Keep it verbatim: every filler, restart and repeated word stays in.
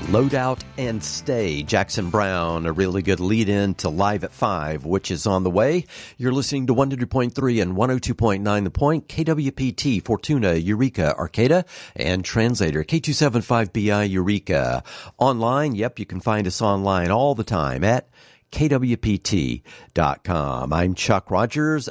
Load Out and Stay. Jackson Browne, a really good lead-in to Live at five, which is on the way. You're listening to one hundred point three and one oh two point nine The Point, K W P T, Fortuna, Eureka, Arcata, and Translator, K two seventy-five B I Eureka. Online, yep, you can find us online all the time at K W P T dot com. I'm Chuck Rogers.